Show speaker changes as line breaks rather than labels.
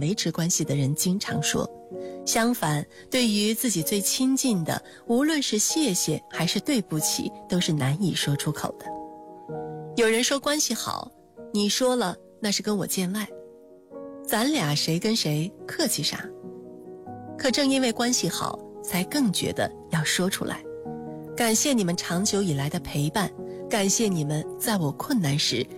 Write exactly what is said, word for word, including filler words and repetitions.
维持关系的人经常说，相反，对于自己最亲近的，无论是谢谢还是对不起，都是难以说出口的。有人说关系好，你说了那是跟我见外，咱俩谁跟谁客气啥？可正因为关系好，才更觉得要说出来。感谢你们长久以来的陪伴，感谢你们在我困难时